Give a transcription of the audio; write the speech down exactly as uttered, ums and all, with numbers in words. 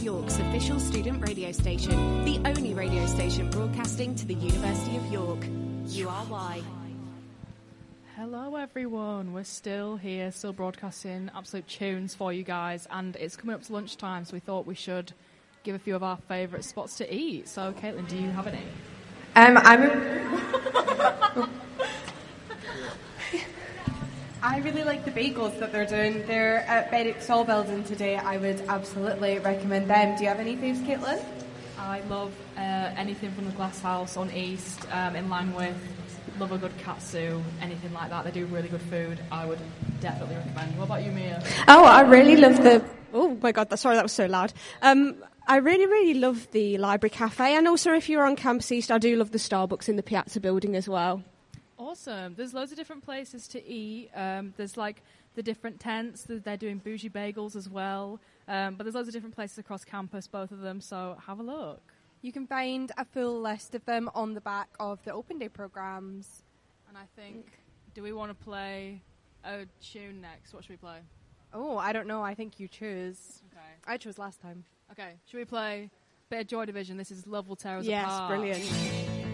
York's official student radio station, the only radio station broadcasting to the University of York. U R Y. Hello everyone, we're still here, still broadcasting absolute tunes for you guys, and it's coming up to lunchtime, so we thought we should give a few of our favourite spots to eat. So Caitlin, do you have any? Um, I'm a... I really like the bagels that they're doing. They're at Berwick Stall Building today. I would absolutely recommend them. Do you have any faves, Caitlin? I love uh, anything from the Glass House on East, um, in Langwith. Love a good katsu, anything like that. They do really good food. I would definitely recommend. What about you, Mia? Oh, I really love the... Oh, my God, sorry, that was so loud. Um, I really, really love the Library Cafe. And also, if you're on Campus East, I do love the Starbucks in the Piazza building as well. Awesome. There's loads of different places to eat. Um, there's, like, the different tents. They're doing bougie bagels as well. Um, but there's loads of different places across campus, both of them, so have a look. You can find a full list of them on the back of the Open Day programmes. And I think, do we want to play a tune next? What should we play? Oh, I don't know. I think you choose. Okay. I chose last time. Okay. Should we play a bit of Joy Division? This is Love Will Tear Us yes, Apart. Yes, brilliant.